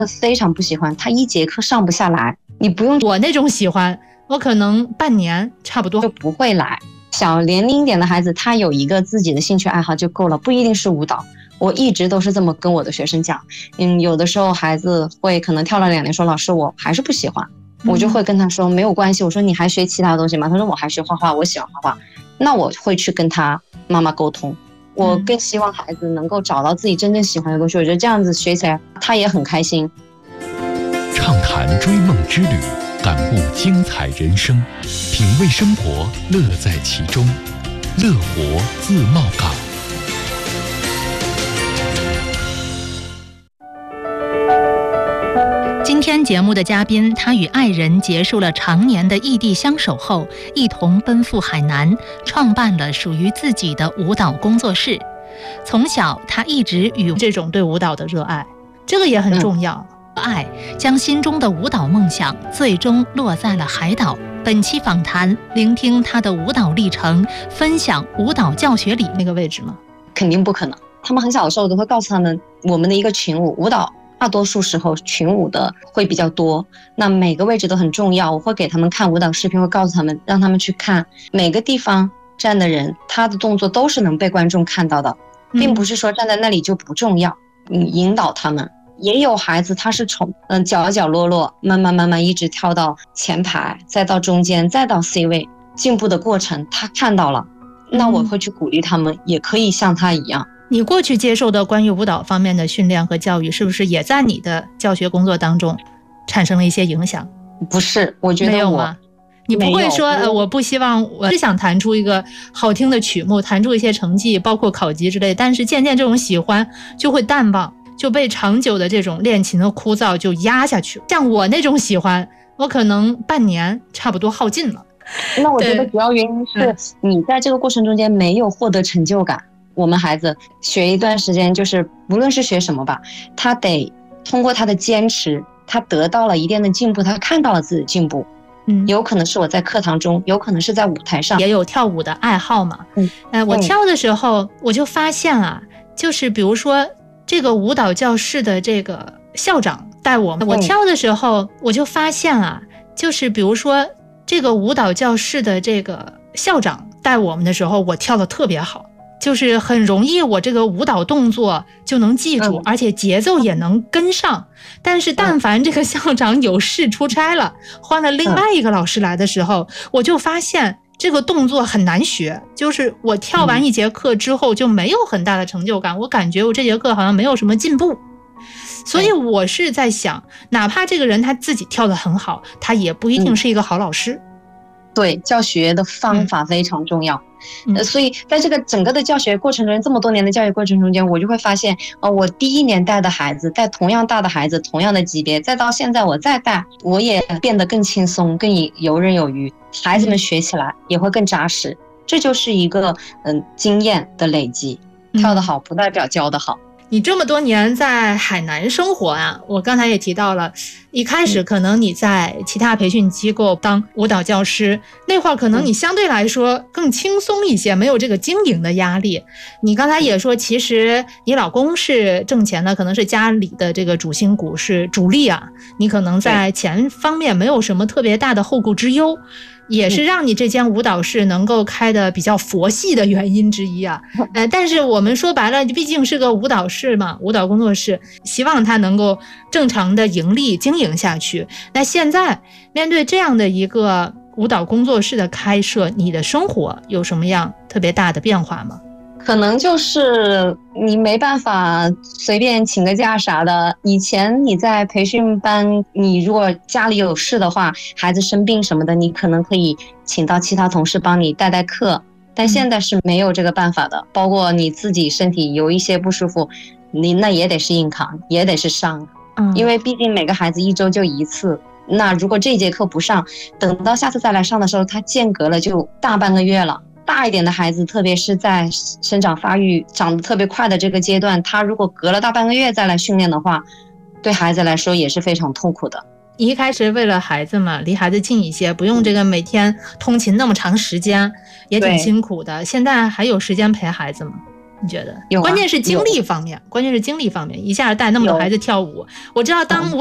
非常不喜欢，他一节课上不下来，你不用我那种喜欢，我可能半年差不多就不会来。小年龄一点的孩子，他有一个自己的兴趣爱好就够了，不一定是舞蹈。我一直都是这么跟我的学生讲，有的时候孩子会可能跳了2年，说老师我还是不喜欢，我就会跟他说没有关系，我说你还学其他东西吗？他说我还学画画，我喜欢画画。那我会去跟他妈妈沟通，我更希望孩子能够找到自己真正喜欢的东西，我觉得这样子学起来他也很开心。 畅谈追梦之旅，感悟精彩人生，品味生活，乐在其中。乐活自贸港。 今天节目的嘉宾，他与爱人结束了常年的异地相守后，一同奔赴海南，创办了属于自己的舞蹈工作室。从小，他一直与这种对舞蹈的热爱，这个也很重要。 爱将心中的舞蹈梦想最终落在了海岛。本期访谈，聆听他的舞蹈历程，分享舞蹈教学里那个位置吗？ 肯定不可能。他们很小的时候，我都会告诉他们，我们的一个群舞，舞蹈大多数时候群舞的会比较多，那每个位置都很重要。我会给他们看舞蹈视频，会告诉他们，让他们去看每个地方站的人，他的动作都是能被观众看到的，并不是说站在那里就不重要。引导他们。也有孩子他是从角角落落慢慢一直跳到前排，再到中间，再到 C 位，进步的过程他看到了，那我会去鼓励他们，也可以像他一样。 你过去接受的关于舞蹈方面的训练和教育，是不是也在你的教学工作当中产生了一些影响？ 不是，我觉得没有吗？你不会说我不希望，我是想弹出一个好听的曲目，弹出一些成绩，包括考级之类，但是渐渐这种喜欢就会淡忘，就被长久的这种练琴的枯燥就压下去。像我那种喜欢，我可能半年差不多耗尽了。 那我觉得主要原因是你在这个过程中间没有获得成就感。我们孩子学一段时间，就是无论是学什么吧，他得通过他的坚持，他得到了一定的进步，他看到了自己的进步。有可能是我在课堂中，有可能是在舞台上。 也有跳舞的爱好嘛。我跳的时候我就发现啊，就是比如说这个舞蹈教室的这个校长带我们，我跳的时候我就发现啊，就是比如说这个舞蹈教室的这个校长带我们的时候，我跳得特别好，就是很容易我这个舞蹈动作就能记住，而且节奏也能跟上。但是但凡这个校长有事出差了，换了另外一个老师来的时候，我就发现这个动作很难学，就是我跳完一节课之后就没有很大的成就感，我感觉我这节课好像没有什么进步。所以我是在想，哪怕这个人他自己跳得很好，他也不一定是一个好老师。 对，教学的方法非常重要。所以在这个整个的教学过程中，这么多年的教育过程中间，我就会发现，我第一年带的孩子，带同样大的孩子，同样的级别，再到现在我再带，我也变得更轻松，更游刃有余，孩子们学起来也会更扎实。这就是一个经验的累积。跳得好不代表教得好。 你这么多年在海南生活啊，我刚才也提到了，一开始可能你在其他培训机构当舞蹈教师，那会儿可能你相对来说更轻松一些，没有这个经营的压力。你刚才也说，其实你老公是挣钱的，可能是家里的这个主心骨，是主力啊，你可能在钱方面没有什么特别大的后顾之忧，也是让你这间舞蹈室能够开的比较佛系的原因之一啊。但是我们说白了，毕竟是个舞蹈室嘛，舞蹈工作室，希望它能够正常的盈利经营下去。那现在面对这样的一个舞蹈工作室的开设，你的生活有什么样特别大的变化吗？ 可能就是你没办法随便请个假啥的。以前你在培训班，你如果家里有事的话，孩子生病什么的，你可能可以请到其他同事帮你带课，但现在是没有这个办法的。包括你自己身体有一些不舒服，你那也得是硬扛，也得是上。因为毕竟每个孩子一周就一次，那如果这节课不上，等到下次再来上的时候，他间隔了就大半个月了。大一点的孩子，特别是在生长发育长得特别快的这个阶段，他如果隔了大半个月再来训练的话，对孩子来说也是非常痛苦的。 你一开始为了孩子嘛，离孩子近一些，不用这个每天通勤那么长时间，也挺辛苦的。现在还有时间陪孩子吗？ 你觉得？ 有啊， 关键是精力方面，一下带那么多孩子跳舞，我知道当